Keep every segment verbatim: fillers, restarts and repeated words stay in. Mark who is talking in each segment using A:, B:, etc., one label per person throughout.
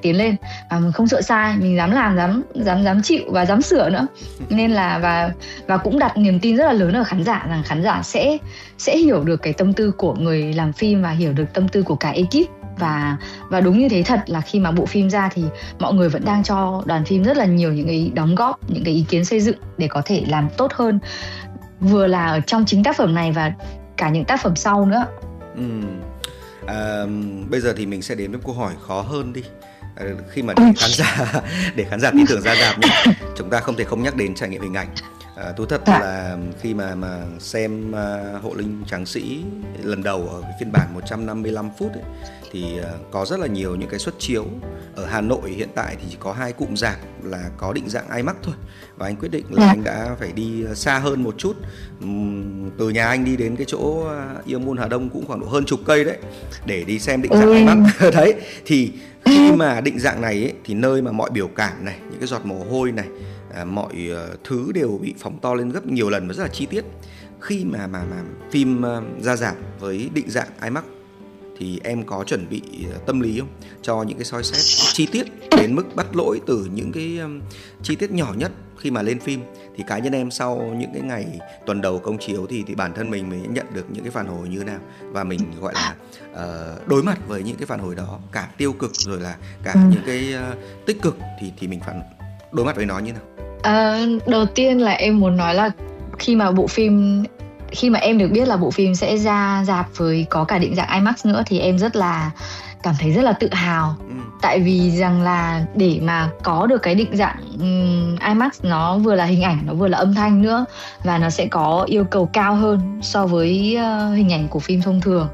A: tiến lên, và mình không sợ sai, mình dám làm, dám dám dám chịu và dám sửa nữa. Nên là và và cũng đặt niềm tin rất là lớn ở khán giả, rằng khán giả sẽ sẽ hiểu được cái tâm tư của người làm phim và hiểu được tâm tư của cả ekip. Và và đúng như thế thật, là khi mà bộ phim ra thì mọi người vẫn đang cho đoàn phim rất là nhiều những cái đóng góp, những cái ý kiến xây dựng để có thể làm tốt hơn, vừa là ở trong chính tác phẩm này và cả những tác phẩm sau nữa.
B: Ừ. À, bây giờ thì mình sẽ đến với câu hỏi khó hơn đi. À, khi mà để khán giả để khán giả tin tưởng ra rạp nhé, chúng ta không thể không nhắc đến trải nghiệm hình ảnh. À, thú thật là khi mà mà xem uh, Hộ Linh Tráng Sĩ lần đầu ở cái phiên bản một trăm năm mươi lăm phút ấy, thì uh, có rất là nhiều những cái suất chiếu. Ở Hà Nội hiện tại thì chỉ có hai cụm rạp là có định dạng IMAX thôi, và anh quyết định là anh đã phải đi xa hơn một chút. uhm, từ nhà anh đi đến cái chỗ uh, Yêu Môn Hà Đông cũng khoảng độ hơn chục cây đấy, để đi xem định dạng IMAX. Đấy thì khi mà định dạng này ấy, thì nơi mà mọi biểu cảm này, những cái giọt mồ hôi này, À, mọi uh, thứ đều bị phóng to lên gấp nhiều lần và rất là chi tiết. Khi mà mà mà phim uh, ra rạp với định dạng IMAX thì em có chuẩn bị uh, tâm lý không cho những cái soi xét chi tiết đến mức bắt lỗi từ những cái um, chi tiết nhỏ nhất khi mà lên phim? Thì cá nhân em sau những cái ngày tuần đầu công chiếu thì thì bản thân mình mới nhận được những cái phản hồi như thế nào, và mình gọi là uh, đối mặt với những cái phản hồi đó, cả tiêu cực rồi là cả những cái uh, tích cực, thì thì mình phản đối mặt với nó như thế nào?
A: À, đầu tiên là em muốn nói là khi mà bộ phim khi mà em được biết là bộ phim sẽ ra rạp với có cả định dạng IMAX nữa thì em rất là cảm thấy rất là tự hào. ừ. Tại vì rằng là để mà có được cái định dạng um, IMAX, nó vừa là hình ảnh, nó vừa là âm thanh nữa, và nó sẽ có yêu cầu cao hơn so với uh, hình ảnh của phim thông thường.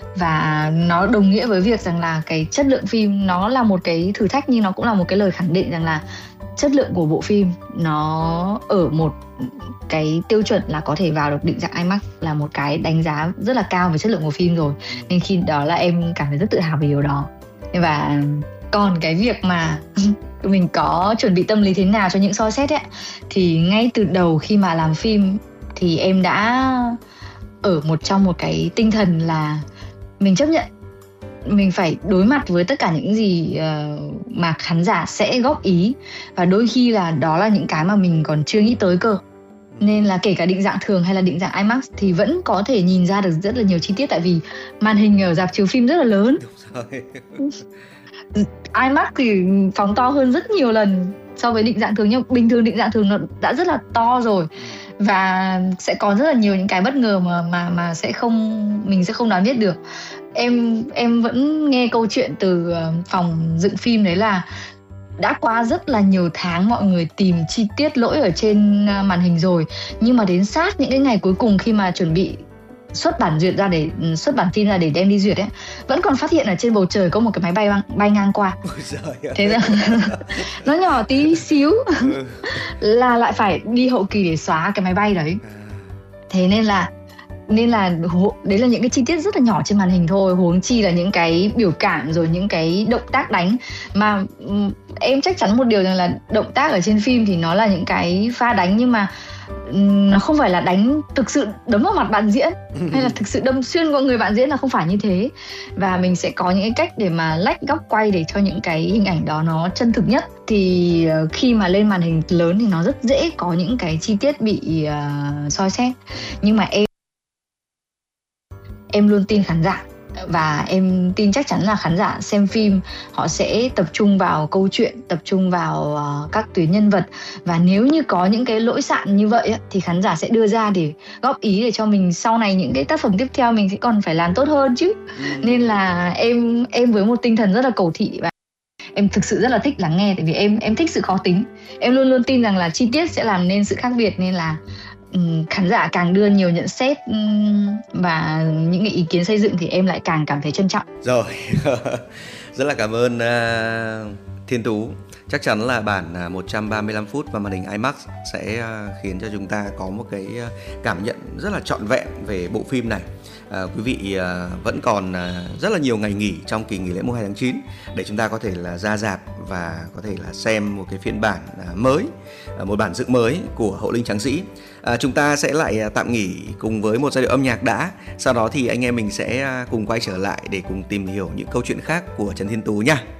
A: Và nó đồng nghĩa với việc rằng là cái chất lượng phim nó là một cái thử thách, nhưng nó cũng là một cái lời khẳng định rằng là chất lượng của bộ phim nó ở một cái tiêu chuẩn là có thể vào được định dạng IMAX, là một cái đánh giá rất là cao về chất lượng của phim rồi. Nên khi đó là em cảm thấy rất tự hào về điều đó. Và còn cái việc mà mình có chuẩn bị tâm lý thế nào cho những soi xét ấy, thì ngay từ đầu khi mà làm phim thì em đã ở một trong một cái tinh thần là mình chấp nhận, mình phải đối mặt với tất cả những gì uh, mà khán giả sẽ góp ý, và đôi khi là đó là những cái mà mình còn chưa nghĩ tới cơ. Nên là kể cả định dạng thường hay là định dạng IMAX thì vẫn có thể nhìn ra được rất là nhiều chi tiết, tại vì màn hình ở rạp chiếu phim rất là lớn. IMAX thì phóng to hơn rất nhiều lần so với định dạng thường, nhưng bình thường định dạng thường nó đã rất là to rồi, và sẽ có rất là nhiều những cái bất ngờ mà mà mà sẽ không mình sẽ không đoán biết được. Em em vẫn nghe câu chuyện từ phòng dựng phim, đấy là đã qua rất là nhiều tháng mọi người tìm chi tiết lỗi ở trên màn hình rồi, nhưng mà đến sát những cái ngày cuối cùng khi mà chuẩn bị xuất bản duyệt ra để xuất bản phim ra để đem đi duyệt ấy, vẫn còn phát hiện ở trên bầu trời có một cái máy bay bay ngang qua. Thế ra nó nhỏ tí xíu là lại phải đi hậu kỳ để xóa cái máy bay đấy. Thế nên là nên là đấy là những cái chi tiết rất là nhỏ trên màn hình thôi, huống chi là những cái biểu cảm rồi những cái động tác đánh. Mà em chắc chắn một điều rằng là động tác ở trên phim thì nó là những cái pha đánh, nhưng mà nó không phải là đánh thực sự đấm vào mặt bạn diễn hay là thực sự đâm xuyên qua người bạn diễn, là không phải như thế. Và mình sẽ có những cái cách để mà lách góc quay để cho những cái hình ảnh đó nó chân thực nhất. Thì khi mà lên màn hình lớn thì nó rất dễ có những cái chi tiết bị uh, soi xét. Nhưng mà em em luôn tin khán giả, và em tin chắc chắn là khán giả xem phim họ sẽ tập trung vào câu chuyện, tập trung vào uh, các tuyến nhân vật, và nếu như có những cái lỗi sạn như vậy thì khán giả sẽ đưa ra để góp ý để cho mình sau này những cái tác phẩm tiếp theo mình sẽ còn phải làm tốt hơn chứ. ừ. Nên là em em với một tinh thần rất là cầu thị, và em thực sự rất là thích lắng nghe, tại vì em em thích sự khó tính. Em luôn luôn tin rằng là chi tiết sẽ làm nên sự khác biệt, nên là um, khán giả càng đưa nhiều nhận xét um, và những cái ý kiến xây dựng thì em lại càng cảm thấy trân trọng.
B: Rồi, rất là cảm ơn uh, Thiên Tú. Chắc chắn là bản một trăm ba mươi lăm phút và màn hình IMAX sẽ uh, khiến cho chúng ta có một cái uh, cảm nhận rất là trọn vẹn về bộ phim này. À, quý vị à, vẫn còn à, rất là nhiều ngày nghỉ trong kỳ nghỉ lễ mùng hai tháng chín để chúng ta có thể là ra rạp và có thể là xem một cái phiên bản à, mới, à, một bản dựng mới của Hộ Linh Tráng Sĩ. À, chúng ta sẽ lại à, tạm nghỉ cùng với một giai điệu âm nhạc đã. Sau đó thì anh em mình sẽ à, cùng quay trở lại để cùng tìm hiểu những câu chuyện khác của Trần Thiên Tú nha.